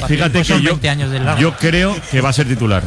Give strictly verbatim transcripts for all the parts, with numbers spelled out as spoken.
fíjate que yo, yo creo que va a ser titular.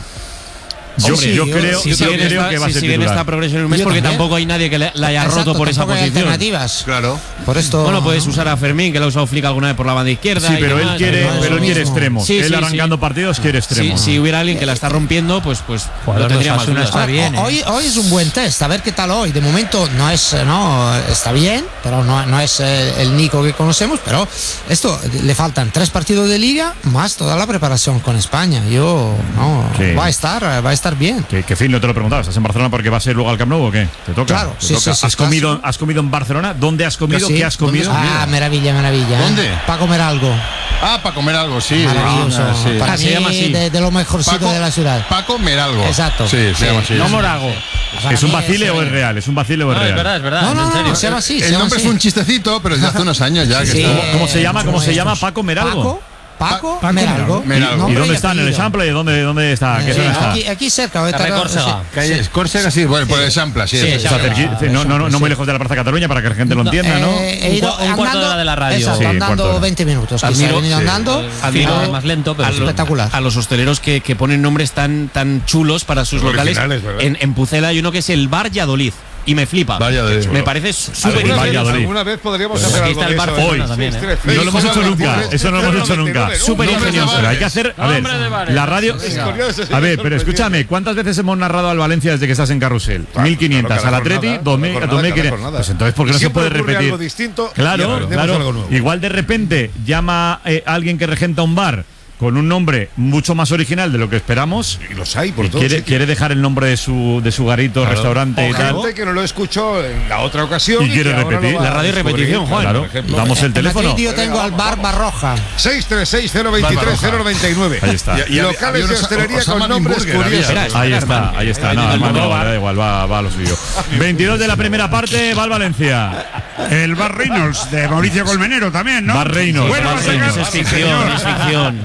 Yo, sí, yo yo, creo, sí, yo sí, creo esta, que va a si ser sigue en titular. esta progresión en un mes, Yo porque también. tampoco hay nadie que le, la haya Exacto, roto por esa tampoco hay posición. alternativas. Claro. Por esto. Bueno, puedes usar a Fermín, que lo ha usado Flick alguna vez por la banda izquierda. Sí, y pero él demás, quiere, no es pero lo él quiere mismo. extremos. Sí, él sí, arrancando sí. partidos quiere extremos. Sí, si hubiera alguien que la está rompiendo, pues, pues lo tendría más dudas. Ahora, hoy, hoy es un buen test, a ver qué tal hoy. De momento no es, no, está bien, pero no, no es el, el Nico que conocemos, pero esto le faltan tres partidos de liga más toda la preparación con España. Yo no Sí. va a estar, va a estar bien. Que, que fin, no te lo preguntaba. ¿Estás en Barcelona porque vas a ir luego al Camp Nou o qué? ¿Te toca? Claro, ¿Te sí, toca? sí, sí, ¿Has, comido, estás- ¿Has comido en Barcelona? ¿Dónde has comido? Sí. ¿Qué has comido? Ah, maravilla, maravilla. ¿Dónde? Para comer algo. Ah, para comer algo, sí. Maravilloso. Ah, sí. Para Ah, se mí, llama así. de, de lo mejorcito Paco- de la ciudad. Para comer algo. Exacto. Sí, se Sí. llama así. No Morago. ¿Es un Para mí vacile es, o es eh, real? ¿Es un vacile o es No, real? es verdad, es verdad. No, no, en no, serio. se llama así. se El llama nombre es así. un chistecito, pero desde hace unos años ya. que Sí. está- ¿Cómo, cómo se llama? ¿Cómo se llama? Estos. Paco Meralgo. Paco, Paco, Pa- Meralgo. Meralgo. ¿Y Nombre dónde está? ¿En el apellido. Sample? ¿Dónde, ¿Dónde está? ¿Qué Sí, zona está? aquí, aquí cerca. ahorita Carrer no- Córcega. Calle Córcega, sí, bueno, por el Sampla, sí. Sí, sí. Está cerqui- Ah, no, no, no, no muy sí. lejos de la Plaza Cataluña para que la gente lo entienda, ¿no? Eh, he Un ido cua- un cuarto de andando- hora de la radio. Exacto, Sí, cuarto de andando hora. veinte minutos. Quizá, Admiro- he venido sí. andando. Admiro Va más lento, pero a, sí. lo- espectacular. a los hosteleros que, que ponen nombres tan, tan chulos para sus locales. Originales, ¿verdad? En, en Pucela hay uno que es el Bar Valladolid. Y me flipa. Valladolid. Me parece súper Alguna vez- ingenioso. Valladolid. Alguna vez podríamos Pues hacer aquí algo está de el eso. Barcelona Hoy. también, ¿eh? seis tres seis, No lo hemos hecho nunca. Eso no lo hemos hecho nunca. Súper Nombres de ingenioso. Pero hay que hacer. A ver, Nombre de bares. la radio. Curioso, sí, A ver, pero sorprendente. escúchame, ¿cuántas veces hemos narrado al Valencia desde que estás en Carrusel? Claro, mil quinientas. claro, al cada Atleti, jornada, dos mil, cada dos mil jornada, quinientas. cada jornada. Pues entonces, ¿por qué no se Siempre puede ocurre repetir? algo distinto y Claro, aprendemos claro. algo nuevo. Igual de repente llama eh, alguien que regenta un bar con un nombre mucho más original de lo que esperamos. Y los hay por Y todos quiere, sitios. quiere dejar el nombre de su, de su garito, restaurante O y tal. gente que no lo escuchó en la otra ocasión Y quiere que ahora repetir. lo va La a radio y descubrir. repetición, Juan. Claro, Por ejemplo. damos el En teléfono. Madrid yo tengo al bar Barroja. seis tres seis cero veintitrés cero noventa y nueve. Ahí está. Y- y había- Locales había de unos- hostelería Osama con Bin nombres Burger había. curiosos. Espera, Ahí espera, está, ahí está. No, El Armando, Almodóvar. da igual, va, va a lo suyo. veintidós de la primera parte, va al Valencia. El Bar Reynolds de Mauricio Colmenero también, ¿no? Bar Reynolds. Bueno, va a Bar sacar, Reynolds. Es ficción, es ficción.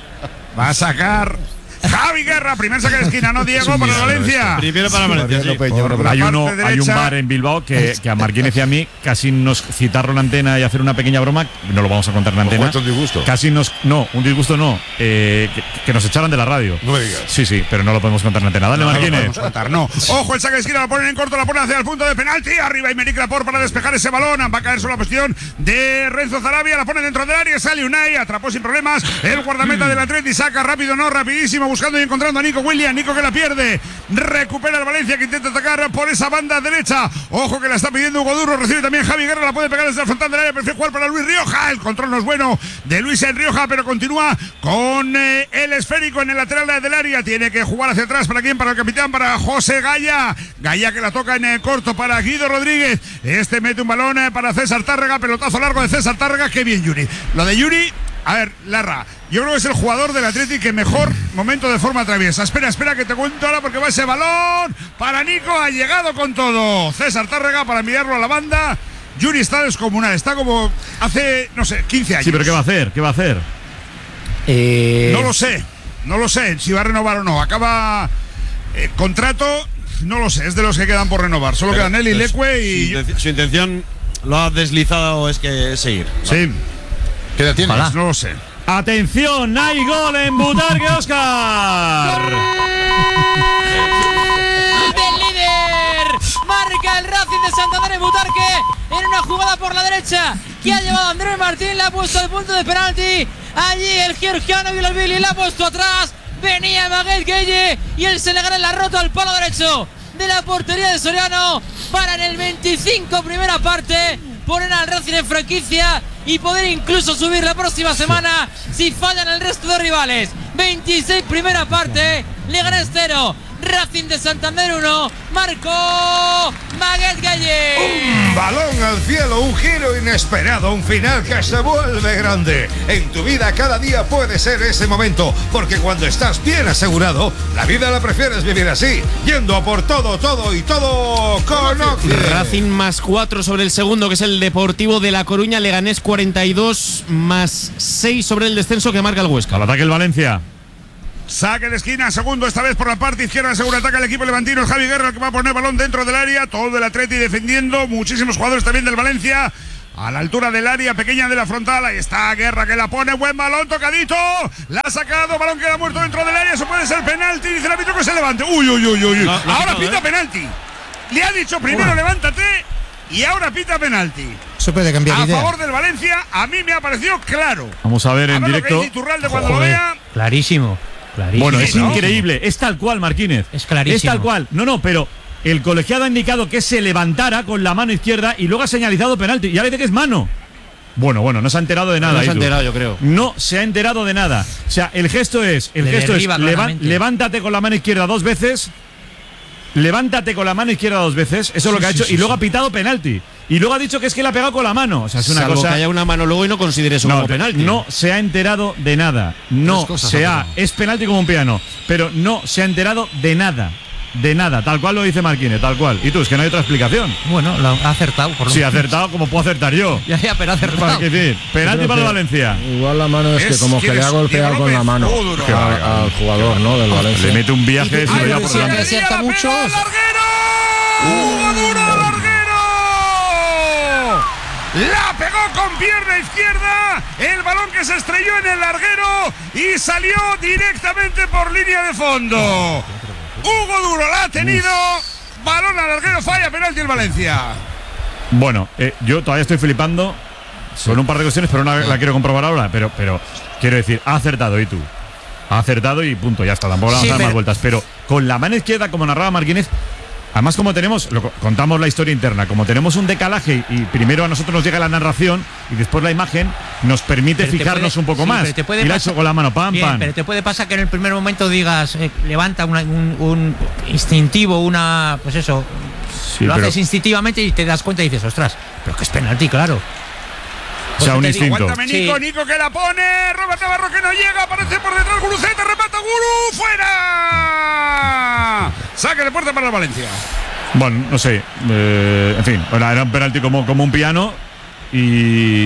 va a sacar Javi Guerra, primer saque de esquina, ¿no, Diego? Para Valencia. Primero para Valencia, sí. Por la Hay, parte uno, hay un derecha. bar en Bilbao que, que a Marquínez y a mí casi nos citarlo en la antena y hacer una pequeña broma, no lo vamos a contar en la antena. Ojo, esto es un disgusto. Casi nos. No, un disgusto no. eh, que, que nos echaran de la radio. No me digas. Sí, sí, pero no lo podemos contar en la antena. Dale, No lo Marquínez. podemos contar, no. Ojo, el saque de esquina lo ponen en corto, la ponen hacia el punto de penalti. Arriba Imeric Laporte para despejar ese balón. Va a caer sobre la posición de Renzo Zarabia. La pone dentro del área. Sale Unai, atrapó sin problemas. El guardameta del Atleti saca rápido, no, rapidísimo, buscando y encontrando a Nico Williams. Nico que la pierde. Recupera el Valencia que intenta atacar por esa banda derecha. Ojo que la está pidiendo Hugo Duro. Recibe también Javi Guerra. La puede pegar desde el frontal del área. Prefiere jugar para Luis Rioja. El control no es bueno de Luis en Rioja, pero continúa con eh, el esférico en el lateral del área. Tiene que jugar hacia atrás. ¿Para quién? Para el capitán, para José Gaya. Gaya que la toca en el corto para Guido Rodríguez. Este mete un balón eh, para César Tárrega. Pelotazo largo de César Tárrega. Qué bien, Yuri. Lo de Yuri. A ver, Larra, yo creo que es el jugador del Atlético que mejor momento de forma atraviesa. Espera, espera que te cuento ahora porque va ese balón para Nico, ha llegado con todo. César Tárrega para enviarlo a la banda. Yuri está descomunal, está como hace, no sé, quince años. Sí, pero ¿qué va a hacer? ¿Qué va a hacer? Eh, Eh, No lo sé, no lo sé si va a renovar o no. Acaba eh, contrato, no lo sé, es de los que quedan por renovar. Solo quedan él y Leque y... Su intención- Su intención lo ha deslizado, es que es seguir. Sí, ¿Qué edad tienes? pues no lo sé. Atención, hay gol en Butarque, Óscar. Del líder, marca el Racing de Santander en Butarque en una jugada por la derecha que ha llevado a Andrés Martín, la ha puesto al punto de penalti. Allí el georgiano Villalbili la ha puesto atrás. Venía Maguette Gueye y el senegalés la ha roto al palo derecho de la portería de Soriano para en el veinticinco primera parte poner al Racing en franquicia y poder incluso subir la próxima semana si fallan el resto de rivales. veintiséis primera parte, Leganés cero, Racing de Santander uno, marcó Maguette Gueye. Un balón al cielo, un giro inesperado, un final que se vuelve grande. En tu vida cada día puede ser ese momento, porque cuando estás bien asegurado, la vida la prefieres vivir así, yendo a por todo, todo y todo con Occidente. Racing más cuatro sobre el segundo, que es el Deportivo de La Coruña. Leganés cuarenta y dos más seis sobre el descenso que marca el Huesca. Al ataque el Valencia. Saque de esquina, segundo esta vez por la parte izquierda, seguro ataca el equipo levantino, el Javi Guerra el que va a poner balón dentro del área, todo el Atleti defendiendo, muchísimos jugadores también del Valencia. a la altura del área pequeña de la frontal. Ahí está Guerra que la pone, buen balón, tocadito, la ha sacado, balón queda muerto dentro del área, eso puede ser penalti, dice el árbitro que se levante. Uy, uy, uy, uy, No, ahora no, pita ¿eh? penalti. Le ha dicho primero Uy. levántate y ahora pita penalti. Eso puede cambiar A idea. favor del Valencia, a mí me ha parecido claro. Vamos a ver en a ver directo. Lo que dice Iturralde cuando Joder, lo vea. Clarísimo, clarísimo. Bueno, es ¿no? increíble. Es tal cual, Martínez. Es clarísimo. Es tal cual. No, no, pero el colegiado ha indicado que se levantara con la mano izquierda y luego ha señalizado penalti. Y ahora dice que es mano. Bueno, bueno, no se ha enterado de nada. No se ha Itu. enterado, yo creo. No se ha enterado de nada. O sea, el gesto es, el Le gesto es derriba leva- claramente. levántate con la mano izquierda dos veces. Levántate con la mano izquierda dos veces. Eso es lo que ha hecho. y luego ha pitado penalti. Y luego ha dicho que es que la ha pegado con la mano. O sea, es una Salvo cosa. que haya una mano luego y no considere eso No, como penalti. no se ha enterado de nada. No Tres cosas se ha ha. pegado. Es penalti como un piano. Pero no se ha enterado de nada. De nada. Tal cual lo dice Marquínez, tal cual. Y tú, es que no hay otra explicación. Bueno, lo ha acertado. Por lo Sí, ha menos. acertado como puedo acertar yo. Ya, ya, pero ha Para acertado. que decir, penalti Creo para el que Valencia. Igual la mano es, Es que como que que le ha es golpeado Diego con la López. mano Oh, duro. a- al jugador, ¿no? Del Valencia. Le mete un viaje, se lo Ay, lleva Hugo por sí, delante. que acierta la mucho. pegó al larguero. Hugo Duro al larguero. La pegó con pierna izquierda. El balón que se estrelló en el larguero y salió directamente por línea de fondo. Hugo Duro la ha tenido. Balón al larguero, falla penalti el Valencia. Bueno, eh, yo todavía estoy flipando con un par de cuestiones, pero una la quiero comprobar ahora. Pero, pero quiero decir, ha acertado y tú. Ha acertado y punto, ya está. Tampoco le vamos Sí, a dar pero- más vueltas. Pero con la mano izquierda, como narraba Marquínez. Además, como tenemos, lo, contamos la historia interna, como tenemos un decalaje y primero a nosotros nos llega la narración y después la imagen, nos permite Pero te fijarnos puede- un poco sí, más. pero te puede Y la ha pasar- hecho con la mano, pam, Bien, pam. pero te puede pasar que en el primer momento digas, eh, levanta una- un, un instintivo, una. Pues eso. Sí, lo pero- haces instintivamente y te das cuenta y dices, ostras, pero que es penalti, claro. o sea, un te digo, instinto. Aguántame Nico, Sí. Nico que la pone. Robert Navarro que no llega. Aparece por detrás Guruceta. Remata Guru. ¡Fuera! Saque de puerta para el Valencia. Bueno, no sé. eh, en fin, bueno, era un penalti como, como un piano y.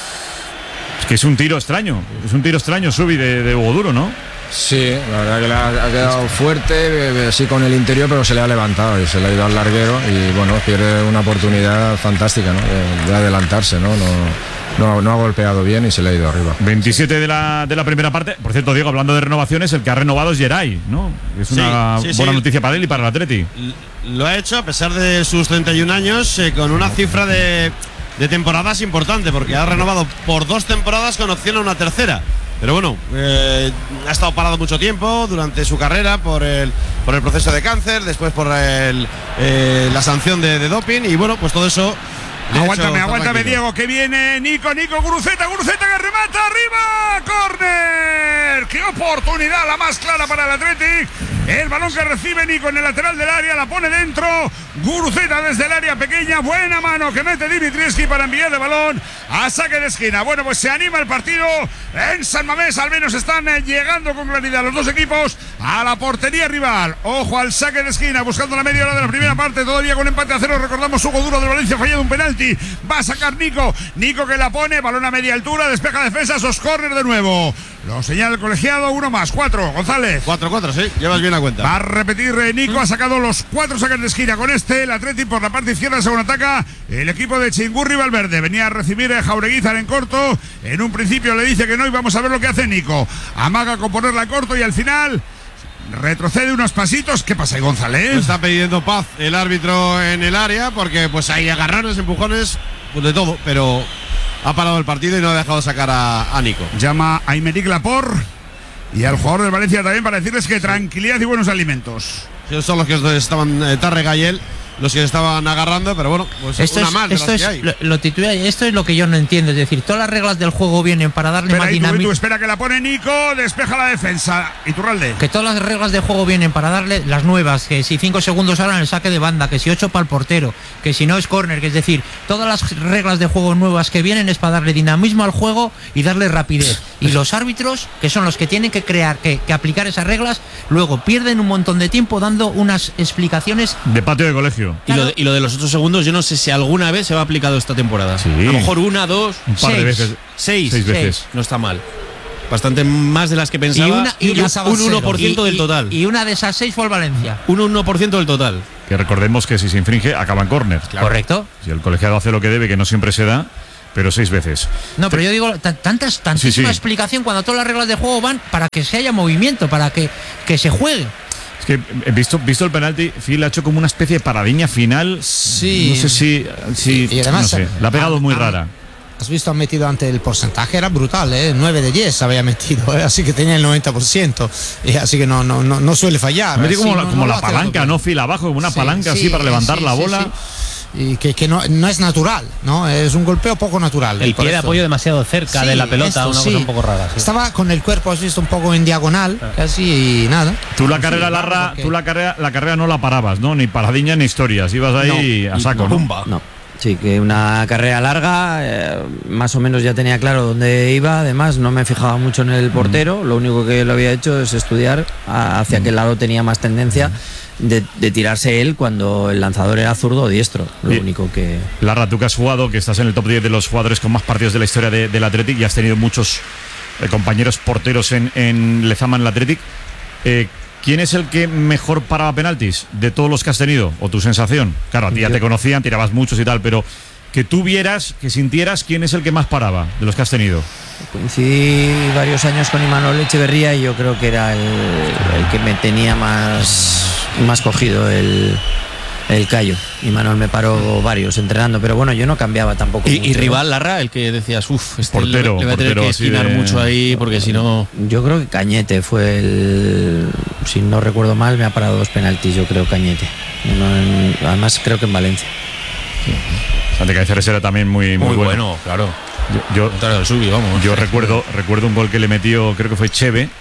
Es que es un tiro extraño. Es un tiro extraño, Subi, de, de Hugo Duro, ¿no? Sí, la verdad que le ha, ha quedado fuerte, eh, así con el interior, pero se le ha levantado y se le ha ido al larguero y bueno, pierde una oportunidad fantástica, ¿no? De, de adelantarse, ¿no? No, no, no ha golpeado bien y se le ha ido arriba. veintisiete de la, de la primera parte. Por cierto, Diego, hablando de renovaciones, el que ha renovado es Geray, ¿no? Es Sí, una sí, sí. buena noticia para él y para el Atleti. L- Lo ha hecho a pesar de sus treinta y un años, eh, con una cifra de, de temporadas importante, porque ha renovado por dos temporadas con opción a una tercera. Pero bueno, eh, ha estado parado mucho tiempo durante su carrera por el, por el proceso de cáncer, después por el, eh, la sanción de, de doping y bueno, pues todo eso. le ha hecho Aguántame, estar aguántame, tranquilo. Diego, que viene Nico, Nico, Guruceta, Guruceta que remata arriba, córner. ¡Qué oportunidad la más clara para el Athletic! El balón que recibe Nico en el lateral del área, la pone dentro. Guruceta desde el área pequeña, buena mano que mete Dimitrievski para enviar el balón a saque de esquina. Bueno, pues se anima el partido en San Mamés, al menos están eh, llegando con claridad los dos equipos a la portería rival. Ojo al saque de esquina, buscando la media hora de la primera parte, todavía con empate a cero. Recordamos, Hugo Duro del Valencia fallado un penalti. Va a sacar Nico, Nico que la pone, balón a media altura, despeja defensas, os córner de nuevo. Lo señala el colegiado, uno más, cuatro, González. cuatro cuatro, sí, llevas bien la cuenta. Va a repetir eh, Nico, ha sacado los cuatro saques de esquina con este, el Atleti por la parte izquierda, según ataca el equipo de Chingurri Valverde. Venía a recibir a Jaureguizar en corto, en un principio le dice que no y vamos a ver lo que hace Nico. Amaga con ponerla en corto y al final retrocede unos pasitos. ¿Qué pasa ahí, González? Está pidiendo paz el árbitro en el área porque pues hay agarrones, empujones, pues de todo, pero ha parado el partido y no ha dejado sacar a, a Nico. Llama a Aymeric Laporte y al jugador del Valencia también para decirles que tranquilidad y buenos alimentos. Ellos son los que estaban, eh, Tárrega y él, los que estaban agarrando, pero bueno, pues Esto una es, más de esto las es que hay. lo, lo titula- esto es lo que yo no entiendo. Es decir, todas las reglas del juego vienen para darle Espera más ahí, tú, tú, dinamismo. espera que la pone Nico, despeja la defensa. Iturralde. Que todas las reglas de juego vienen para darle las nuevas, que si cinco segundos ahora en el saque de banda, que si ocho para el portero, que si no es córner, que es decir, todas las reglas de juego nuevas que vienen es para darle dinamismo al juego y darle rapidez. Y los árbitros, que son los que tienen que crear, que, que aplicar esas reglas, luego pierden un montón de tiempo dando unas explicaciones. De patio de colegio. Y lo, de, y lo de los ocho segundos, yo no sé si alguna vez se va aplicado esta temporada. Sí. A lo mejor una, dos, Un par de Seis. veces. seis. Seis veces. No está mal. Bastante más de las que pensaba. Y una, y un, una- un uno por ciento y- del total. Y, y una de esas seis fue el Valencia. Un uno por ciento del total. Que recordemos que si se infringe, acaba en córner. Correcto. Si el colegiado hace lo que debe, que no siempre se da, pero seis veces. No, pero yo digo, tantas, tantísima sí, sí. explicación cuando todas las reglas de juego van para que se haya movimiento, para que, que se juegue. Es que he visto, visto el penalti, Phil ha hecho como una especie de paradiña final. Sí. No sé si, si Y además, no sé, la ha pegado ah, muy ah, rara. Has visto, han metido ante el porcentaje, era brutal, ¿eh? nueve de diez había metido, ¿eh? Así que tenía el noventa por ciento, y así que no, no, no, no suele fallar. Ha metido así, como, la, no, como no la palanca, ¿no? Phil abajo, como una Sí, palanca sí, así para levantar sí, la sí, bola. sí. Y que, que no, no es natural, ¿no? Es un golpeo poco natural. El por pie de eso. apoyo demasiado cerca Sí, de la pelota, esto, una sí. cosa un poco rara. Sí. Estaba con el cuerpo, has visto, un poco en diagonal, casi y nada. Tú la Sí, carrera claro, larga, porque- tú la carrera, la carrera no la parabas, ¿no? Ni paradiña ni historias. Ibas ahí a saco, ¿no? No. Sí, que una carrera larga, eh, más o menos ya tenía claro dónde iba, además no me fijaba mucho en el portero, lo único que lo había hecho es estudiar a- hacia qué lado tenía más tendencia de, de tirarse él cuando el lanzador era zurdo o diestro, lo Bien. único que... Larra, tú que has jugado, que estás en el top diez de los jugadores con más partidos de la historia de- del Athletic y has tenido muchos eh, compañeros porteros en, en Lezama en el Athletic. Eh, ¿Quién es el que mejor paraba penaltis de todos los que has tenido? ¿O tu sensación? Claro, a ti ya te conocían, tirabas muchos y tal, pero que tú vieras, que sintieras quién es el que más paraba de los que has tenido. Coincidí varios años con Imanol Echeverría y yo creo que era el, el que me tenía más, más cogido el, el callo. Imanol me paró varios entrenando, pero bueno, yo no cambiaba tampoco. Y, mucho, y ¿eh? rival Larra, el que decías, uff, este Portero, le, le va a tener portero que así esquinar de- mucho ahí, porque si no. Yo creo que Cañete fue el. Si no recuerdo mal, me ha parado dos penaltis, yo creo, Cañete. Uno en- además, creo que en Valencia. Santi Caiceres era también muy, muy, Muy bueno. bueno, claro. Yo, Contrario al Subi, vamos. yo recuerdo, recuerdo un gol que le metió, creo que fue Cheve,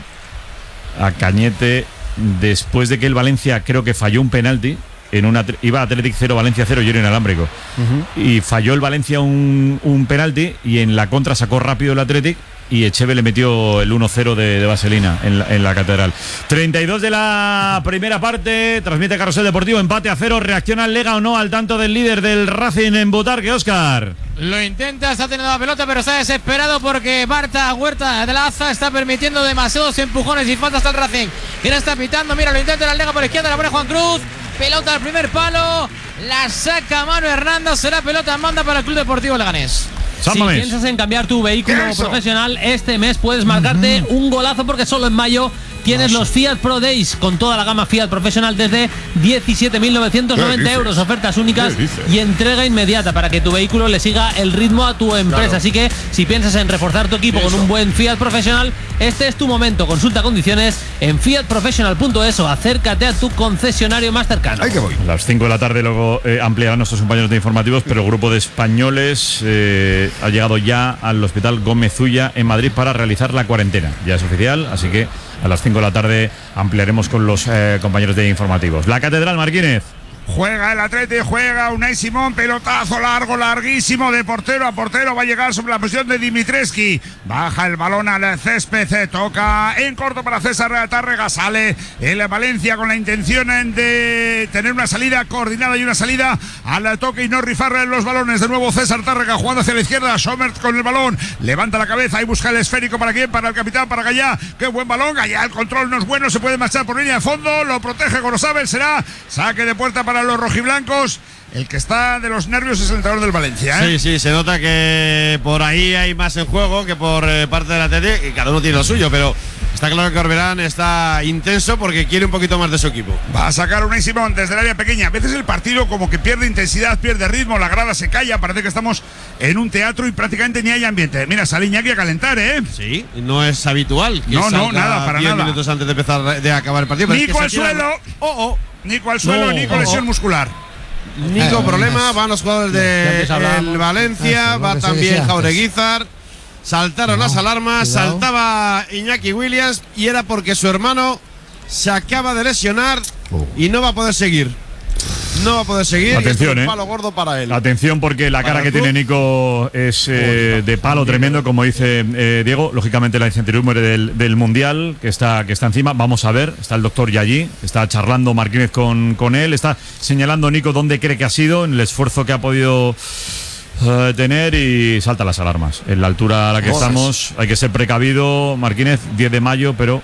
a Cañete, después de que el Valencia creo que falló un penalti. En una, iba Athletic cero, Valencia cero, y era inalámbrico. Uh-huh. Y falló el Valencia un, un penalti y en la contra sacó rápido el Athletic y Echeve le metió el uno cero de, de Vaselina en la, en la Catedral. treinta y dos de la primera parte, transmite Carrusel Deportivo, empate a cero. ¿Reacciona el Lega o no al tanto del líder del Racing en Butarque, Óscar? Lo intenta, está teniendo la pelota, pero está desesperado porque Marta Huerta de la Aza está permitiendo demasiados empujones y faltas al Racing. ¿Quién está pitando? Mira, lo intenta la Lega por izquierda, la pone Juan Cruz. Pelota al primer palo, la saca Manu Hernández, será pelota en banda para el Club Deportivo Leganés. Si piensas en cambiar tu vehículo profesional, este mes puedes marcarte uh-huh. un golazo porque solo en mayo tienes los Fiat Pro Days con toda la gama Fiat profesional desde diecisiete mil novecientos noventa euros. Ofertas únicas y entrega inmediata para que tu vehículo le siga el ritmo a tu empresa. Claro. Así que si piensas en reforzar tu equipo Eso. con un buen Fiat profesional, este es tu momento. Consulta condiciones en fiat professional punto es o acércate a tu concesionario más cercano. Ahí que voy. A las cinco de la tarde luego eh, ampliarán nuestros compañeros de informativos, pero el grupo de españoles eh, ha llegado ya al Hospital Gómez Ulla en Madrid para realizar la cuarentena. Ya es oficial, así que a las cinco de la tarde ampliaremos con los eh, compañeros de informativos. La Catedral, Marquínez. Juega el Atleti, juega Unai Simón, pelotazo largo, larguísimo, de portero a portero, va a llegar sobre la posición de Dimitrescu, baja el balón al césped, toca en corto para César Tárrega, sale el Valencia con la intención de tener una salida coordinada y una salida al toque y no rifar los balones. De nuevo César Tárrega jugando hacia la izquierda, Sommer con el balón, levanta la cabeza y busca el esférico. ¿Para quién? Para el capitán, para Gallá. Qué buen balón, Gallá, el control no es bueno, se puede marchar por línea de fondo, lo protege Gorosabel, será saque de puerta para los rojiblancos. El que está de los nervios es el entrenador del Valencia, ¿eh? Sí, sí, se nota que por ahí hay más en juego que por eh, parte de la T T, y cada uno tiene lo suyo, pero está claro que Orbelán está intenso porque quiere un poquito más de su equipo. Va a sacar Unai Simón desde el área pequeña. A veces el partido como que pierde intensidad, pierde ritmo, la grada se calla, parece que estamos en un teatro y prácticamente ni hay ambiente. Mira, sale Iñaki a calentar, ¿eh? Sí, no es habitual que no, no, salga nada, para diez nada. minutos antes de empezar de acabar el partido. Nico al suelo. Oh, oh. Nico al suelo, No, Nico oh, lesión oh. muscular. Nico, Eh, problema, van los jugadores de el Valencia, Eso, va lo que se también decía Jaureguizar. Saltaron No, las alarmas, cuidado. saltaba Iñaki Williams y era porque su hermano se acaba de lesionar y no va a poder seguir. No va a poder seguir. Atención, y es un eh. palo gordo para él. Atención porque la Para cara el que club. tiene Nico es eh, de palo tremendo, como dice eh, Diego. Lógicamente la incertidumbre del, del Mundial que está, que está encima. Vamos a ver, está el doctor ya allí, está charlando Marquínez con, con él, está señalando Nico dónde cree que ha sido, en el esfuerzo que ha podido eh, tener y salta las alarmas. En la altura a la que Joder. estamos hay que ser precavido. Marquínez, diez de mayo, pero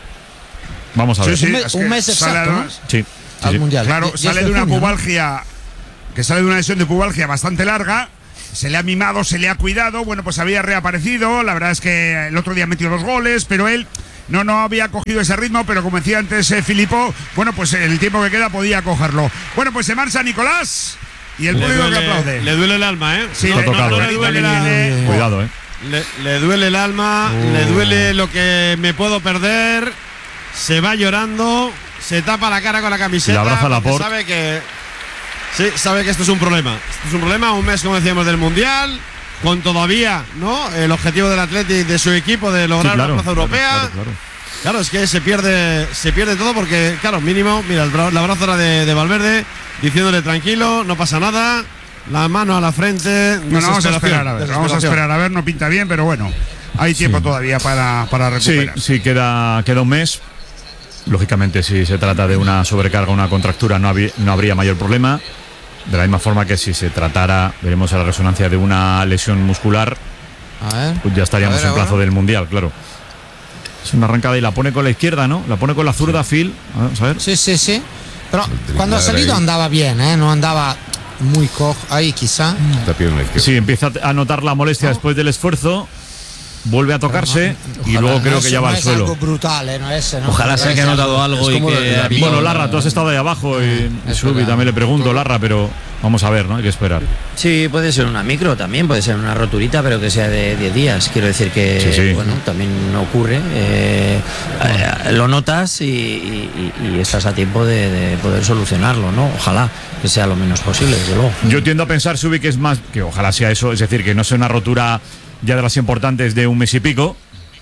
vamos a ver. Sí, sí, Un mes- es un que mes sale exacto, además- Sí, sí, Al sí. Mundial. Claro, diez sale de de una junio, ¿no? pubalgia, que sale de una lesión de pubalgia bastante larga. se le ha mimado, se le ha cuidado, bueno, pues había reaparecido, la verdad es que el otro día metió dos goles, pero él no, no había cogido ese ritmo, pero como decía antes eh, Filippo, bueno, pues el tiempo que queda podía cogerlo. Bueno, pues se marcha Nicolás y el público que aplaude. Le duele el alma, ¿eh? Sí, no, le, no, no le, le duele le, el le, alma. Cuidado, eh. Le, le duele el alma, Uh. le duele lo que me puedo perder. Se va llorando, se tapa la cara con la camiseta. Y abraza a porque Laporte. sabe que sí, sabe que esto es un problema. Esto es un problema, un mes, como decíamos, del Mundial, con todavía, ¿no?, el objetivo del Athletic, de su equipo, de lograr Sí, claro, una plaza europea. Claro, claro, claro. Claro, es que se pierde, se pierde todo porque, claro, mínimo, mira, el, bra- el abrazo era de, de Valverde, diciéndole tranquilo, no pasa nada, la mano a la frente. Bueno, vamos a desesperación, esperar a ver, vamos a desesperación. esperar a ver, no pinta bien, pero bueno, hay tiempo todavía para, para Sí, recuperar. sí, queda, queda un mes. Lógicamente, si se trata de una sobrecarga, una contractura, no, había- no habría mayor problema. De la misma forma que si se tratara, veremos a la resonancia de una lesión muscular, A ver. pues ya estaríamos A ver, en plazo ahora. del Mundial, claro. Es una arrancada y la pone con la izquierda, ¿no? La pone con la zurda, Phil. Vamos a ver. Sí, sí, sí. Pero cuando ha madre salido ahí. andaba bien, ¿eh? No andaba muy cojo. Ahí quizá. Esta pierna izquierda. Sí, empieza a notar la molestia después del esfuerzo, vuelve a tocarse y Ojalá, luego no creo es- que ya va no al es suelo. algo brutal, ¿eh? No es, no, Ojalá no sea es que ha notado algo y como que de- ha visto- Bueno, Larra, tú has estado ahí abajo y, y es Subi, verdad. también le pregunto, Larra, pero vamos a ver, ¿no? Hay que esperar. Sí, puede ser una micro también, puede ser una roturita, pero que sea de diez días. Quiero decir que, Sí, sí. bueno, también ocurre. eh, eh, lo notas y, y- y estás a tiempo de, de poder solucionarlo, ¿no? Ojalá que sea lo menos posible, desde luego. Yo tiendo a pensar, Subi, que es más, que ojalá sea eso, es decir, que no sea una rotura ya de las importantes de un mes y pico.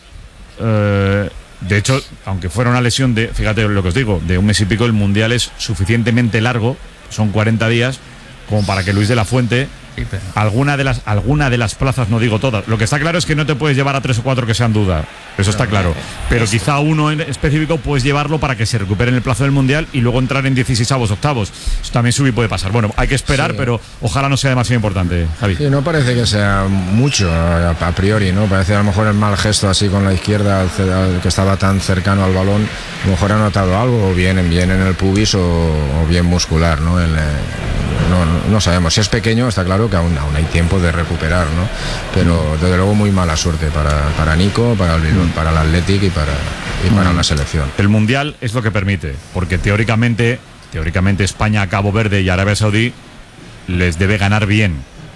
Eh, de hecho, aunque fuera una lesión de, fíjate lo que os digo, de un mes y pico, el Mundial es suficientemente largo, son cuarenta días, como para que Luis de la Fuente, alguna de las alguna de las plazas, no digo todas, lo que está claro es que no te puedes llevar a tres o cuatro que sean duda, eso está claro, pero quizá uno en específico puedes llevarlo para que se recupere en el plazo del Mundial y luego entrar en dieciseisavos, octavos. Eso también Subi puede pasar. Bueno, hay que esperar, Sí. pero ojalá no sea demasiado importante, Javi. Sí, no parece que sea mucho a, a priori, ¿no? Parece a lo mejor el mal gesto así con la izquierda, al ce- al que estaba tan cercano al balón, a lo mejor ha notado algo, o bien, bien en el pubis o, o bien muscular, ¿no? El, eh, no, no- no sabemos. Si es pequeño, está claro que aún, aún hay tiempo de recuperar, ¿no? Pero desde luego muy mala suerte para, para Nico, para el, Bilbao, para el Athletic y para, y para la selección. El Mundial es lo que permite, porque teóricamente, teóricamente España, Cabo Verde y Arabia Saudí les debe ganar bien.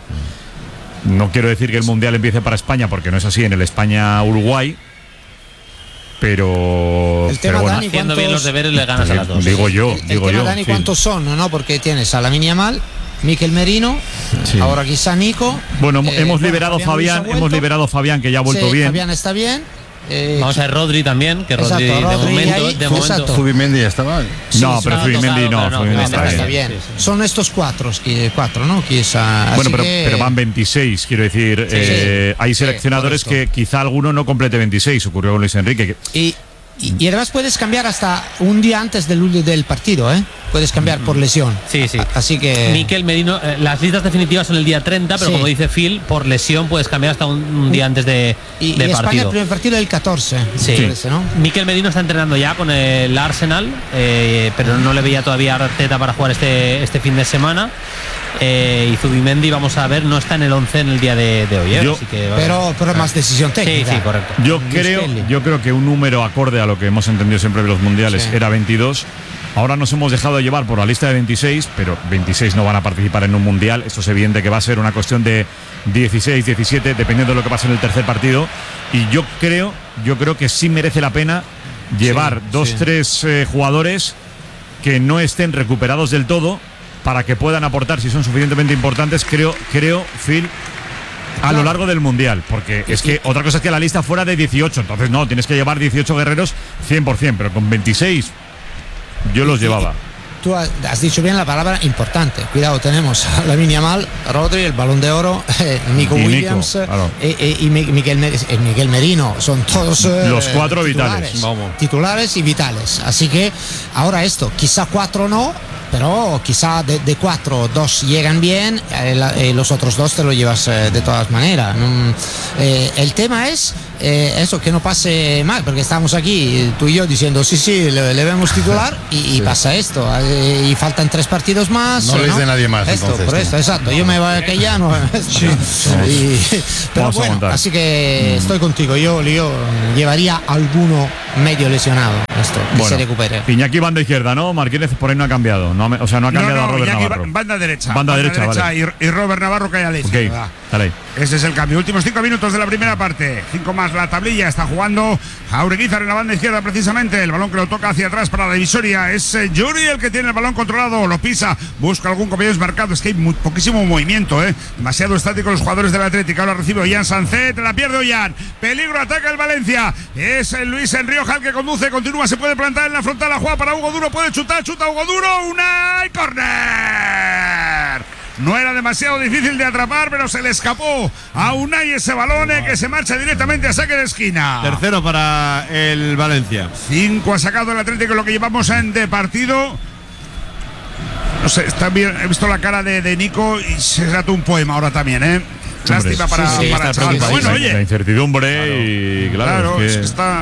No quiero decir que el Mundial empiece para España, porque no es así en el España-Uruguay, pero, El tema, pero bueno, Dani, Haciendo bien los ¿cuántos- deberes le ganas a las dos. digo yo, El digo tema, yo. Dani, sí. ¿cuántos son? ¿No? Porque tienes a Lamine Yamal, Mikel Merino, Sí. ahora quizá Nico. Bueno, eh, hemos bueno, liberado Fabián Ruiz Fabián, ha hemos vuelto. liberado a Fabián, que ya ha vuelto Sí, bien. Fabián está bien. Eh, Vamos a ver Rodri también, que Exacto, Rodri, de Rodri momento, ahí, de momento exacto. Zubimendi ya estaba. sí, no, sí, pero no, Zubimendi tocado, no, pero no, Zubimendi no, está está, bien. está bien. Sí, sí. Son estos cuatro, que- cuatro, ¿no? Quizá, Bueno, así pero, que- pero van veintiséis, quiero decir. eh, hay seleccionadores por esto. que quizá alguno no complete veintiséis. Ocurrió con Luis Enrique. Que, Y, y, y además puedes cambiar hasta un día antes del, del partido, ¿eh? Puedes cambiar por lesión. Sí, sí. A- Así que. Mikel Merino, eh, las listas definitivas son el día treinta, pero Sí. como dice Phil, por lesión puedes cambiar hasta un, un día antes de, Y, de y España partido. el primer partido el catorce. Sí. me parece, ¿no? Mikel Merino está entrenando ya con el Arsenal, eh, pero no le veía todavía a Arteta para jugar este, este fin de semana. Eh, y Zubimendi, vamos a ver, no está en el once en el día de, de hoy. ¿eh? Yo- Así que, Pero, pero más decisión sí, técnica. sí, correcto. Yo Luis creo, Kelly. yo creo que un número acorde a lo que hemos entendido siempre de los mundiales Sí. era veintidós. Ahora nos hemos dejado de llevar por la lista de veintiséis, pero veintiséis no van a participar en un mundial. Esto es evidente que va a ser una cuestión de dieciséis, diecisiete, dependiendo de lo que pase en el tercer partido. Y yo creo, yo creo que sí merece la pena llevar Sí, dos, sí. tres eh, jugadores que no estén recuperados del todo para que puedan aportar, si son suficientemente importantes, creo, creo, Phil, a lo largo del Mundial, porque es que otra cosa es que la lista fuera de dieciocho, entonces no, tienes que llevar dieciocho guerreros cien por ciento, pero con veintiséis yo los llevaba. Tú has has dicho bien la palabra importante. Cuidado, tenemos a Lamine Yamal, Rodri, el Balón de Oro, eh, Nico Y Nico, Williams eh, claro. eh, eh, y Mi- Miguel, Mer- eh, Miguel Merino. Son todos eh, Los cuatro titulares, vitales. Vamos. titulares y vitales. Así que ahora esto, quizá cuatro no, pero quizá de, de cuatro, dos llegan bien, eh, la, eh, los otros dos te lo llevas eh, de todas maneras. Mm, eh, el tema es eh, eso, que no pase mal, porque estamos aquí, tú y yo, diciendo sí, sí, le, le vemos titular y, y sí. pasa esto, eh, y faltan tres partidos más. No les ¿no? de nadie más. Esto, entonces, por ¿no? esto, exacto. Yo me voy a que ya no. Sí. Y, pero Vamos bueno, así que mm. estoy contigo. Yo, yo llevaría alguno medio lesionado esto, que bueno, se recupere. Iñaki banda izquierda, ¿no? Martínez por ahí no ha cambiado. No, o sea, no ha cambiado no, no, a Robert Iñaki, Navarro. Banda derecha. Banda, banda derecha, derecha vale. y, y Robert Navarro cae a la izquierda. Ok, dale ahí. Ese es el cambio. Últimos cinco minutos de la primera parte. Cinco más la tablilla. Está jugando Jaureguizar en la banda izquierda precisamente. El balón que lo toca hacia atrás para la divisoria. Es eh, Yuri el que tiene el balón controlado. Lo pisa. Busca algún compañero marcado. Es que hay muy, poquísimo movimiento. ¿eh? Demasiado estático los jugadores del Atlético. Ahora recibe Ollán Sancet. La pierde Ollán. Peligro. Ataca el Valencia. Es el Luis Enrioja el que conduce. Continúa. Se puede plantar en la frontal. La juega para Hugo Duro. Puede chutar. Chuta Hugo Duro. Una y córner. No era demasiado difícil de atrapar, pero se le escapó a Unai ese balón eh, que se marcha directamente a saque de esquina. Tercero para el Valencia. Cinco ha sacado el Atlético lo que llevamos en de partido. No sé, está bien, he visto la cara de, de Nico y se trata un poema ahora también, ¿eh? Lástima para, sí, sí, para el chaval. Bueno, oye. La incertidumbre claro. y claro, claro es que, es que está.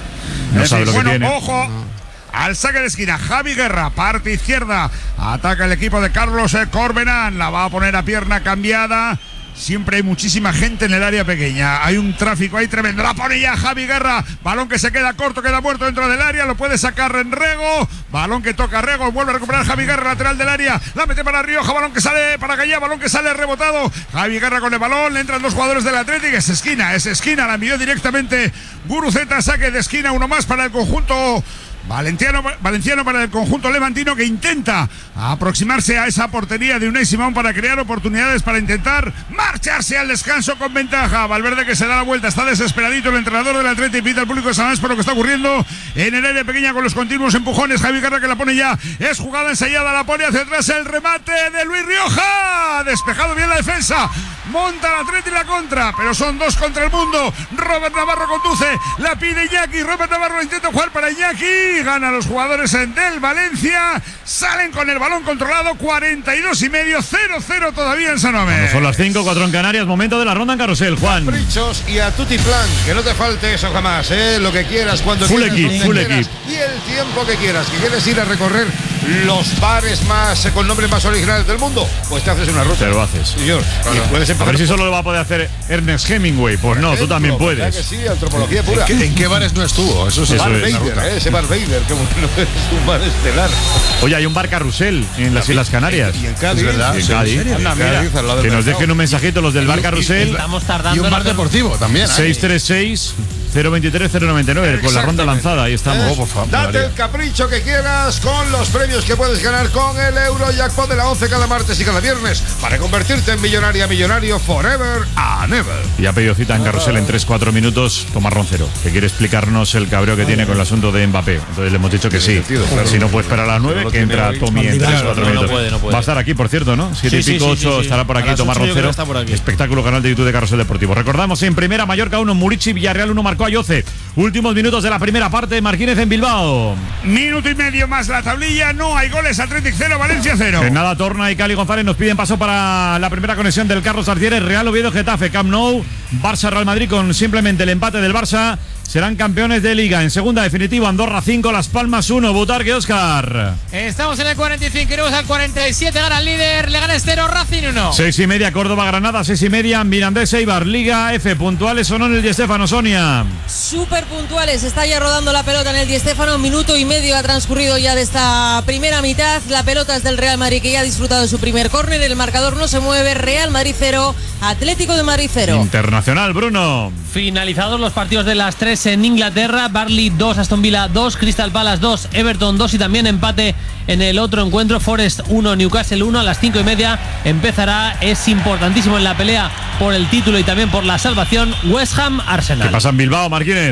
No sabe lo que bueno, tiene. Ojo. Al saque de esquina, Javi Guerra, parte izquierda, ataca el equipo de Carlos Corbenán, la va a poner a pierna cambiada. Siempre hay muchísima gente en el área pequeña. Hay un tráfico ahí tremendo. La pone ya Javi Guerra. Balón que se queda corto, queda muerto dentro del área. Lo puede sacar en Rego. Balón que toca Rego. Vuelve a recuperar Javi Guerra, lateral del área. La mete para Rioja. Balón que sale para Gallá. Balón que sale rebotado. Javi Guerra con el balón. Le entran dos jugadores del Atlético. Es esquina, es esquina. La envió directamente Guruceta. Saque de esquina. Uno más para el conjunto Valenciano, Valenciano para el conjunto levantino, que intenta aproximarse a esa portería de Unai Simón para crear oportunidades para intentar marcharse al descanso con ventaja. Valverde que se da la vuelta, está desesperadito el entrenador del Atlético y pide al público de San Mamés por lo que está ocurriendo en el área pequeña con los continuos empujones. Javi Guerra que la pone ya, es jugada ensayada, la pone hacia atrás, el remate de Luis Rioja, despejado bien la defensa, monta el Atlético y la contra, pero son dos contra el mundo. Robert Navarro conduce, la pide Iñaki, Robert Navarro intenta jugar para Iñaki. Gana los jugadores del Valencia. Salen con el balón controlado. cuarenta y dos y medio. cero cero todavía en San Mamés. Bueno, son las cinco, cuatro en Canarias. Momento de la ronda en carrusel, Juan. Caprichos y a tutti plan. Que no te falte eso jamás, ¿eh? Lo que quieras, cuando full quieras. Equip, full equip. Y el tiempo que quieras. Que quieres ir a recorrer los bares más con nombres más originales del mundo, pues te haces una ruta. Te lo haces. Señor. Claro. Y puedes a ver si solo lo va a poder hacer Ernest Hemingway. Pues no, tú también puedes. Que sí, antropología pura. ¿En qué, ¿En qué bares no estuvo? Eso, Eso es Bar es Vader, ¿eh? Ese Bar Vader, que bueno, es un bar estelar. Oye, hay un bar carrusel en las Islas Canarias. Y en Cádiz. Es verdad. Y en Sí, Cádiz. en Anda, Cádiz. mira. Que nos dejen un mensajito los del bar carrusel. Estamos tardando. Y un bar deportivo también. seis tres seis, cero veintitrés, cero noventa y nueve con la ronda lanzada. Ahí estamos. Oh, por favor. Date el capricho que quieras con los premios que puedes ganar con el Eurojackpot de la once cada martes y cada viernes para convertirte en millonaria, millonario forever and ever. Y ha pedido cita en carrusel en tres cuatro minutos Tomás Roncero, que quiere explicarnos el cabreo que tiene con el asunto de Mbappé. Entonces le hemos dicho que sí. Si no puede esperar a las nueve, que entra Tommy en tres cuatro minutos. No puede, no puede. Va a estar aquí, por cierto, ¿no? siete y pico, ocho estará por aquí Tomás Roncero. Espectáculo, canal de YouTube de Carrusel Deportivo. Recordamos en primera, Mallorca uno, Murici, Villarreal uno, marcó Ayoce. Últimos minutos de la primera parte, Martínez en Bilbao. Minuto y medio más la tablilla, no hay goles, Atlético cero, Valencia cero. En nada, Torna y Cali González nos piden paso para la primera conexión del Carlos Arcieres, Real Oviedo, Getafe, Camp Nou, Barça, Real Madrid con simplemente el empate del Barça. Serán campeones de Liga. En segunda definitiva, Andorra cinco, Las Palmas uno. Butarque, Óscar. Estamos en el cuarenta y cinco, iremos al cuarenta y siete. Gana el líder, le gana Estero, Racing uno. Seis y media, Córdoba, Granada. Seis y media, Mirandés, Eibar. Liga F. Puntuales o no en el Di Stéfano, Sonia. Súper puntuales. Está ya rodando la pelota en el Di Stéfano. Minuto y medio ha transcurrido ya de esta primera mitad. La pelota es del Real Madrid, que ya ha disfrutado de su primer córner. El marcador no se mueve. Real Madrid cero, Atlético de Madrid cero. Internacional, Bruno. Finalizados los partidos de las tres en Inglaterra. Burnley dos, Aston Villa dos, Crystal Palace dos, Everton dos y también empate en el otro encuentro. Forest uno, Newcastle uno. A las cinco y media empezará, es importantísimo en la pelea por el título y también por la salvación, West Ham Arsenal. ¿Qué pasa en Bilbao, Martínez?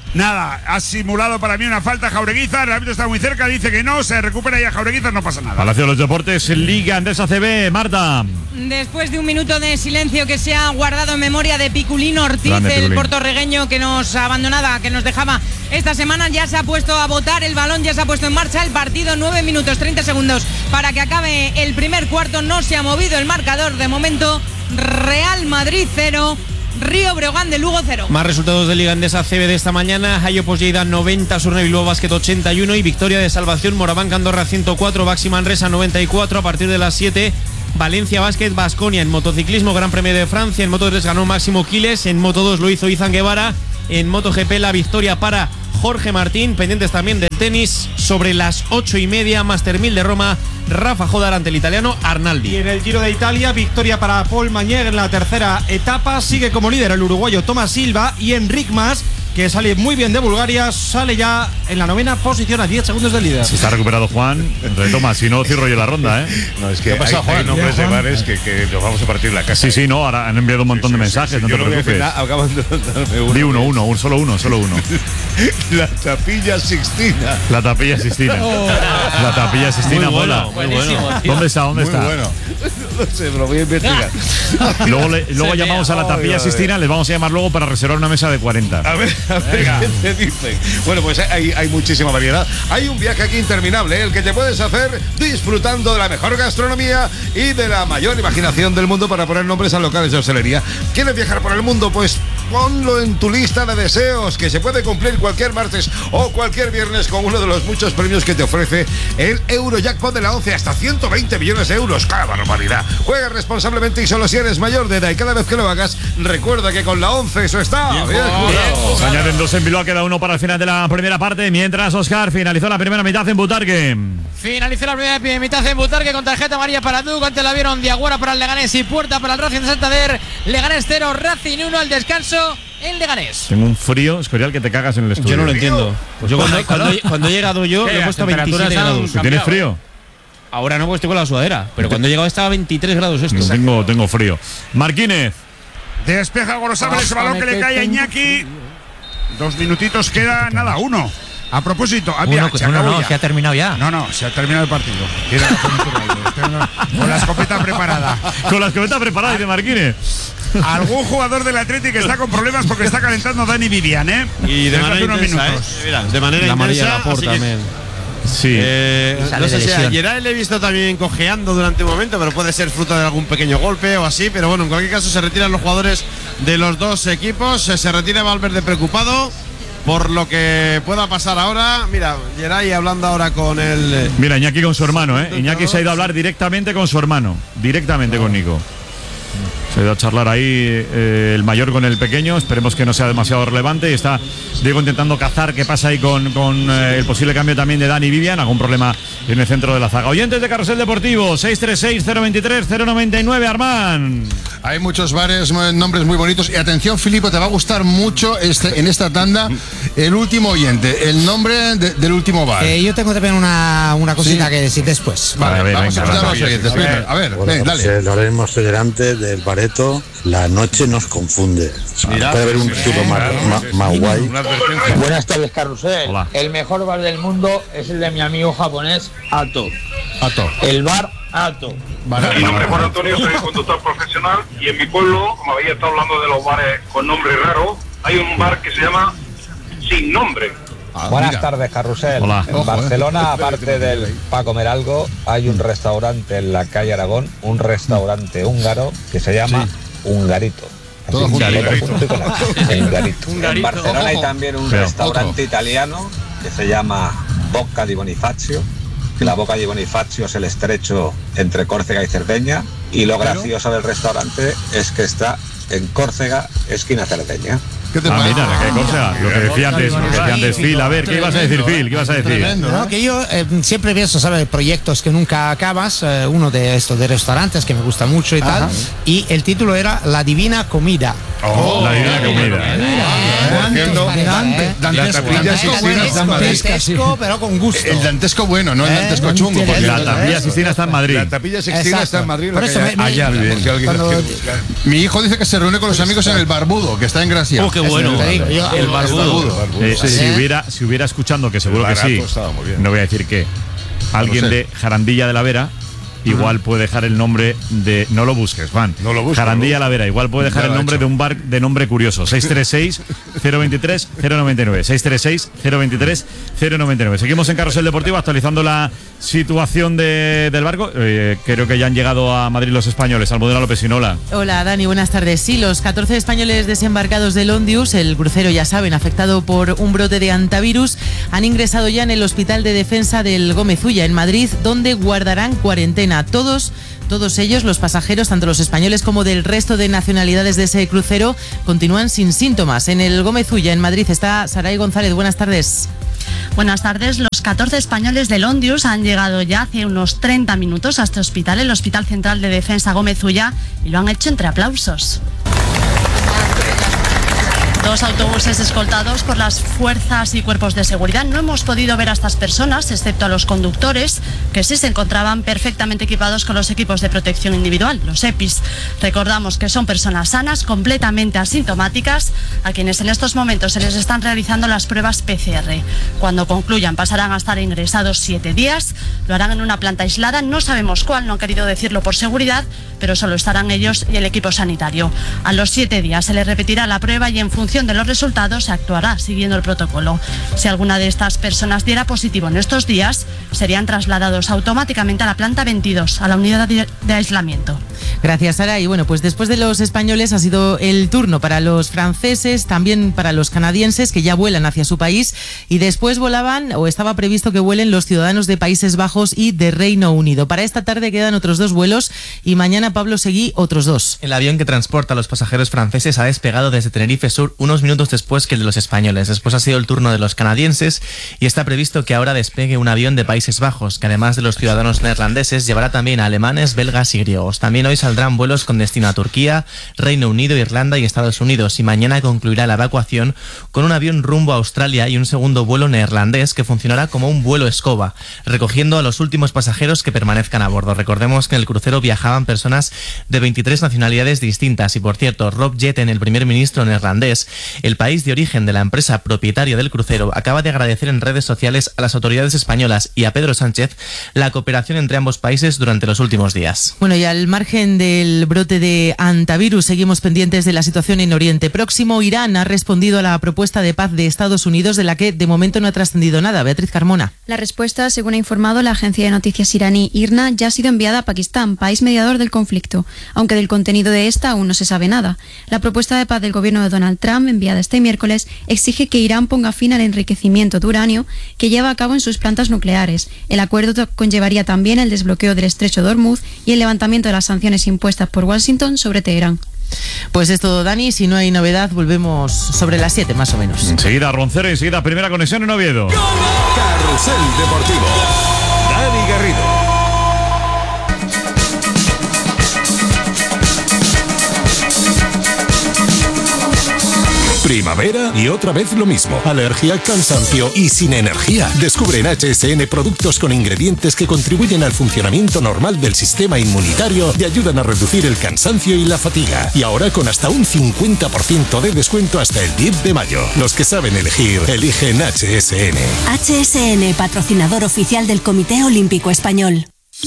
Nada, ha simulado para mí una falta Jaureguizar, el árbitro está muy cerca, dice que no, se recupera ya Jaureguizar, no pasa nada. Palacio de los Deportes, Liga Andesa C B, Marta. Después de un minuto de silencio que se ha guardado en memoria de Piculín Ortiz, Grande, el Piculín. puertorriqueño que nos abandonaba, que nos dejaba esta semana, ya se ha puesto a votar el balón, ya se ha puesto en marcha el partido, nueve minutos treinta segundos para que acabe el primer cuarto, no se ha movido el marcador de momento, Real Madrid cero, Río Breogán de Lugo cero. Más resultados de Liga Endesa C B de esta mañana. Hayopos Lleida noventa, Surne Bilbao Basket ochenta y uno y victoria de Salvación Moraván Andorra ciento cuatro, Baxi Manresa noventa y cuatro. A partir de las siete, Valencia Basket Baskonia. En motociclismo, Gran Premio de Francia. En Moto tres ganó Máximo Quiles. En Moto dos lo hizo Izan Guevara. En MotoGP la victoria para Jorge Martín. Pendientes también del tenis. Sobre las ocho y media, Master mil de Roma, Rafa Jodar ante el italiano Arnaldi. Y en el Giro de Italia, victoria para Paul Mañer en la tercera etapa. Sigue como líder el uruguayo Tomás Silva y Enric Mas, que sale muy bien de Bulgaria, sale ya en la novena posición a diez segundos del líder. Si está recuperado Juan, retoma, si no cierro yo la ronda, ¿eh? No, es que ¿Qué ha pasado, hay, Juan? hay nombres Juan? de bares que, que nos vamos a partir la casa. Sí, sí, no, ahora han enviado un montón de mensajes, no Yo te no voy a decir preocupes. nada, acaban de darme uno. Di uno, uno, un, solo uno, solo uno. La Tapilla Sixtina. La Tapilla Sistina. La Tapilla Sistina Muy bueno, mola. muy Buenísimo, bueno. tío. ¿Dónde está? ¿Dónde Muy está? bueno. No sé, pero voy a investigar. Luego, le- luego Se llamamos vea. a la Tapilla Ay, ay. Sistina, les vamos a llamar luego para reservar una mesa de cuarenta. A ver, a ver qué te dicen. Bueno, pues hay, hay muchísima variedad. Hay un viaje aquí interminable, ¿eh? El que te puedes hacer disfrutando de la mejor gastronomía y de la mayor imaginación del mundo para poner nombres a locales de hostelería. ¿Quieres viajar por el mundo? Pues ponlo en tu lista de deseos, que se puede cumplir cualquier martes o cualquier viernes con uno de los muchos premios que te ofrece el Eurojackpot de la once, hasta ciento veinte millones de euros. ¡Qué barbaridad! Juega responsablemente y solo si eres mayor de edad, y cada vez que lo hagas, recuerda que con la once eso está bien, jugado. Se añaden dos en Bilbao, queda uno para el final de la primera parte, mientras Oscar finalizó la primera mitad en Butarque. Finalizó la primera mitad en Butarque con tarjeta amarilla para Duque, antes la vieron Diaguara para el Leganés y Puerta para el Racing de Santander. Leganés cero, Racing uno al descanso en Leganés. Tengo un frío, Escorial, que te cagas en el estudio. Yo no lo entiendo. Pues Yo cuando, pon- cuando, cuando he llegado yo ¿Qué? le he Las puesto temperaturas veintisiete han grados. cambiado, ¿Tienes frío? ¿eh? Ahora no, porque estoy con la sudadera. Pero cuando he llegado estaba veintitrés grados esto. Tengo, tengo frío. Marquínez. Despeja Gorosabel ese balón que le cae a Iñaki. Dos minutitos queda, nada, uno. A propósito, ah, mira, Uno, se uno acabó no, ya. se ha terminado ya. No, no, se ha terminado el partido. Queda la cobertura, tengo- con la escopeta preparada. Con la escopeta preparada, dice Marquínez. Algún jugador del Atlético está con problemas porque está calentando Dani Vivian, ¿eh? Y de Desde manera hace unos intensa, minutos. ¿eh? Mira, de manera La amarilla intensa. de Laporte así que- también. Sí. Eh, Y sale no sé de si a lesión. Geray le he visto también cojeando durante un momento, pero puede ser fruto de algún pequeño golpe o así. Pero bueno, en cualquier caso se retiran los jugadores de los dos equipos. Se, se retira Valverde preocupado por lo que pueda pasar ahora. Mira, Geray hablando ahora con el. Mira, Iñaki con su hermano, ¿eh? Iñaki se ha ido a hablar directamente con su hermano. Directamente con Nico. Se ha ido a charlar ahí eh, el mayor con el pequeño. Esperemos que no sea demasiado relevante. Y está Diego intentando cazar qué pasa ahí con, con eh, el posible cambio también de Dani Vivian. Algún problema en el centro de la zaga. Oyentes de Carrusel Deportivo, seis tres seis, cero veintitrés, cero noventa y nueve, Armán. Hay muchos bares, m- nombres muy bonitos. Y atención, Filipo, te va a gustar mucho este, en esta tanda el último oyente, el nombre de- del último bar. Eh, yo tengo también una, una cosita Sí. que decir después. Vale, A ver, vamos venga, a escuchar a va, los va, oyentes. va, Venga, va. a ver, Bueno, ven, pues dale. el Lorenzo Mostellerante del Bareto, la noche nos confunde. Mira, Puede haber un sí, título más, claro, más- sí. más guay. Una advertencia. Buenas tardes, Carrusel. Hola. El mejor bar del mundo es el de mi amigo japonés Ato. Ato. El bar Ato. Vale, Mi nombre es Juan vale. Antonio, soy conductor profesional y en mi pueblo, como habéis estado hablando de los bares con nombre raro, hay un bar que se llama Sin Nombre. Ah, Buenas mira. tardes, Carrusel. Hola. En Ojo, Barcelona, eh. aparte del para comer algo, hay un restaurante en la calle Aragón, un restaurante húngaro que se llama Hungarito. Así, Todo junto. todo junto y con H. Hungarito. Hungarito, En Barcelona hay ojo. también un Pero- restaurante Otro. italiano que se llama Bocca di Bonifacio, que la Bocca di Bonifacio es el estrecho entre Córcega y Cerdeña, y lo Pero- gracioso del restaurante es que está en Córcega, esquina Cerdeña. ¿Qué te Ah, parece? mira, qué cosa. Lo que decía antes, lo que decía antes Phil. A ver, ¿qué ibas a decir, Tremendo, Phil? ¿Qué ibas a decir? Tremendo, No, ¿eh? que yo eh, siempre pienso, ¿sabes? Proyectos que nunca acabas. eh, uno de estos de restaurantes que me gusta mucho y tal. Y el título era La Divina Comida. Oh, la divina comida. Por cierto, Dantesco, la Tapilla Sixtina está en Madrid. Dantesco, pero con gusto. El dantesco bueno, no el dantesco chungo. porque La Tapilla Sixtina está en Madrid. La Tapilla Sixtina Exacto. está en Madrid. Por la eso calle- me- me- Allá, Muy bien. por si alguien Cuando- quiere buscar. Mi hijo dice que se reúne con los amigos en el Barbudo, que está en Gracia. Oh, qué bueno. Te digo, yo- El barbudo. Eh, sí. si, hubiera, si hubiera escuchando, que seguro que barato sí, estaba muy bien. no voy a decir que alguien No sé. de Jarandilla de la Vera igual puede dejar el nombre de. No lo busques, Juan. No lo busco, Jarandilla no. la Vera, igual puede dejar Ya el lo ha nombre hecho. de un bar de nombre curioso. seis tres seis, cero veintitrés, cero noventa y nueve. seis tres seis, cero veintitrés, cero noventa y nueve. Seguimos en Carrusel Deportivo actualizando la situación de- del barco. Eh, creo que ya han llegado a Madrid los españoles. Almudena López Sinola. Hola Dani, buenas tardes. Sí, los catorce españoles desembarcados del Ondius, el crucero ya saben, afectado por un brote de hantavirus, han ingresado ya en el Hospital de Defensa del Gómez Ulla en Madrid, donde guardarán cuarentena. Todos Todos ellos, los pasajeros, tanto los españoles como del resto de nacionalidades de ese crucero, continúan sin síntomas. En el Gómez Ulla, en Madrid, está Saray González. Buenas tardes. Buenas tardes. Los catorce españoles del Ondius han llegado ya hace unos treinta minutos a este hospital, el Hospital Central de Defensa Gómez Ulla, y lo han hecho entre aplausos. Dos autobuses escoltados por las fuerzas y cuerpos de seguridad. No hemos podido ver a estas personas, excepto a los conductores, que sí se encontraban perfectamente equipados con los equipos de protección individual, los EPIs. Recordamos que son personas sanas, completamente asintomáticas, a quienes en estos momentos se les están realizando las pruebas P C R. Cuando concluyan, pasarán a estar ingresados siete días. Lo harán en una planta aislada, no sabemos cuál, no han querido decirlo por seguridad, pero solo estarán ellos y el equipo sanitario. A los siete días se les repetirá la prueba y en función de los resultados se actuará siguiendo el protocolo. Si alguna de estas personas diera positivo en estos días, serían trasladados automáticamente a la planta veintidós, a la unidad de, de aislamiento. Gracias, Sara. Y bueno, pues después de los españoles ha sido el turno para los franceses, también para los canadienses, que ya vuelan hacia su país, y después volaban, o estaba previsto que vuelen, los ciudadanos de Países Bajos y de Reino Unido. Para esta tarde quedan otros dos vuelos y mañana, Pablo Seguí, otros dos. El avión que transporta a los pasajeros franceses ha despegado desde Tenerife Sur unos minutos después que el de los españoles. Después ha sido el turno de los canadienses y está previsto que ahora despegue un avión de Países Bajos, que además de los ciudadanos neerlandeses llevará también a alemanes, belgas y griegos. También hoy saldrán vuelos con destino a Turquía, Reino Unido, Irlanda y Estados Unidos, y mañana concluirá la evacuación con un avión rumbo a Australia y un segundo vuelo neerlandés que funcionará como un vuelo escoba, recogiendo a los últimos pasajeros que permanezcan a bordo. Recordemos que en el crucero viajaban personas de veintitrés nacionalidades distintas y, por cierto, Rob Jetten, el primer ministro neerlandés, el país de origen de la empresa propietaria del crucero, acaba de agradecer en redes sociales a las autoridades españolas y a Pedro Sánchez la cooperación entre ambos países durante los últimos días. Bueno, y al margen del brote de hantavirus, seguimos pendientes de la situación en Oriente Próximo. Irán ha respondido a la propuesta de paz de Estados Unidos, de la que de momento no ha trascendido nada. Beatriz Carmona. La respuesta, según ha informado la agencia de noticias iraní I R N A, ya ha sido enviada a Pakistán, país mediador del conflicto, aunque del contenido de esta aún no se sabe nada. La propuesta de paz del gobierno de Donald Trump, enviada este miércoles, exige que Irán ponga fin al enriquecimiento de uranio que lleva a cabo en sus plantas nucleares. El acuerdo conllevaría también el desbloqueo del estrecho de Hormuz y el levantamiento de las sanciones impuestas por Washington sobre Teherán. Pues es todo, Dani. Si no hay novedad, volvemos sobre las siete más o menos. Enseguida Roncero, enseguida primera conexión en Oviedo. Carrusel Deportivo. Dani Garrido. Primavera y otra vez lo mismo. Alergia, cansancio y sin energía. Descubre en H S N productos con ingredientes que contribuyen al funcionamiento normal del sistema inmunitario y ayudan a reducir el cansancio y la fatiga. Y ahora con hasta un cincuenta por ciento de descuento hasta el diez de mayo. Los que saben elegir, eligen H S N. H S N, patrocinador oficial del Comité Olímpico Español.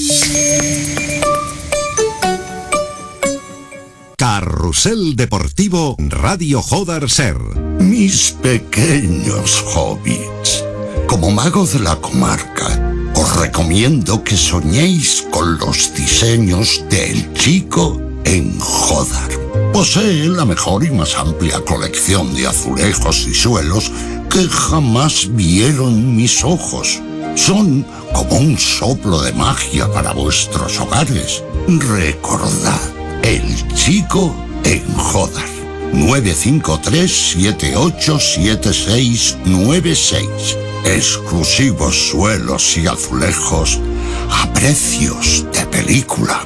Carrusel Deportivo Radio Jodar Ser. Mis pequeños hobbits, como mago de la comarca, os recomiendo que soñéis con los diseños del Chico en Jodar. Posee la mejor y más amplia colección de azulejos y suelos que jamás vieron mis ojos. Son como un soplo de magia para vuestros hogares. Recordad, El Chico en Jodar. nueve cinco tres, siete ocho siete seis nueve seis. Exclusivos suelos y azulejos a precios de película.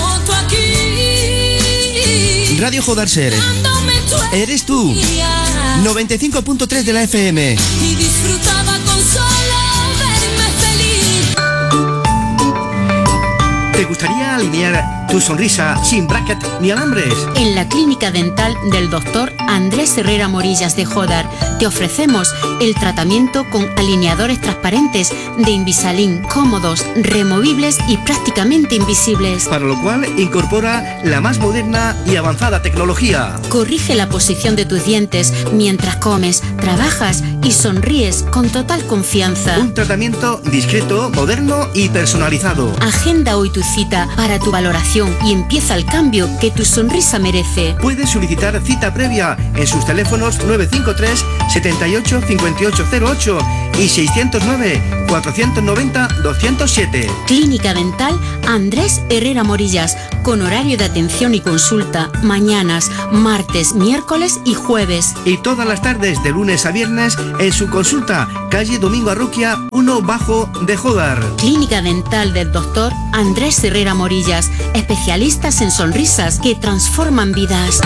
Radio Jodar Ser. Eres tú. noventa y cinco punto tres de la F M. Y disfrutaba con solo verme feliz. ¿Te gustaría alinear tu sonrisa sin bracket ni alambres? En la clínica dental del doctor Andrés Herrera Morillas de Jodar te ofrecemos el tratamiento con alineadores transparentes de Invisalin, cómodos, removibles y prácticamente invisibles. Para lo cual incorpora la más moderna y avanzada tecnología. Corrige la posición de tus dientes mientras comes, trabajas y sonríes con total confianza. Un tratamiento discreto, moderno y personalizado. Agenda hoy tu cita para tu valoración y empieza el cambio que tu sonrisa merece. Puedes solicitar cita previa en sus teléfonos nueve cinco tres, setenta y ocho, cincuenta y ocho cero ocho y seiscientos nueve, cuatrocientos noventa, doscientos siete. Clínica Dental Andrés Herrera Morillas, con horario de atención y consulta mañanas, martes, miércoles y jueves. Y todas las tardes de lunes a viernes en su consulta, calle Domingo Arruquia, uno bajo de Jodar. Clínica Dental del doctor Andrés Herrera Morillas, especialistas en sonrisas que transforman vidas.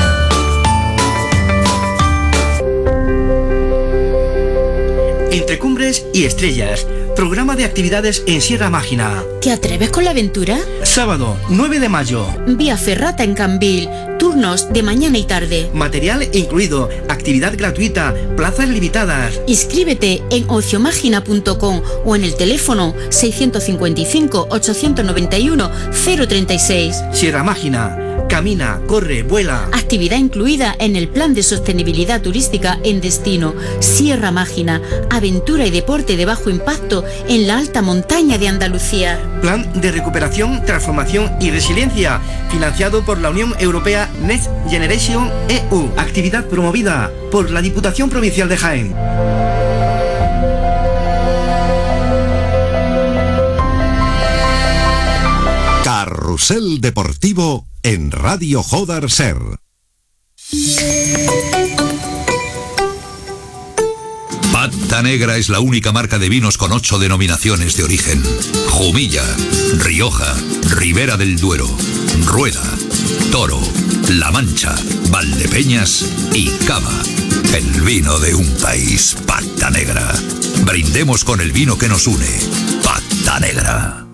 Entre cumbres y estrellas, programa de actividades en Sierra Mágina. ¿Te atreves con la aventura? Sábado, nueve de mayo. Vía Ferrata en Cambil, turnos de mañana y tarde. Material incluido, actividad gratuita, plazas limitadas. Inscríbete en ociomágina punto com o en el teléfono seiscientos cincuenta y cinco, ochocientos noventa y uno, cero treinta y seis. Sierra Mágina. Camina, corre, vuela. Actividad incluida en el Plan de Sostenibilidad Turística en Destino. Sierra Mágina, aventura y deporte de bajo impacto en la alta montaña de Andalucía. Plan de recuperación, transformación y resiliencia, financiado por la Unión Europea Next Generation E U. Actividad promovida por la Diputación Provincial de Jaén. Carrusel Deportivo en Radio Jodar Ser. Pata Negra es la única marca de vinos con ocho denominaciones de origen. Jumilla, Rioja, Ribera del Duero, Rueda, Toro, La Mancha, Valdepeñas y Cava. El vino de un país, Pata Negra. Brindemos con el vino que nos une. Pata Negra.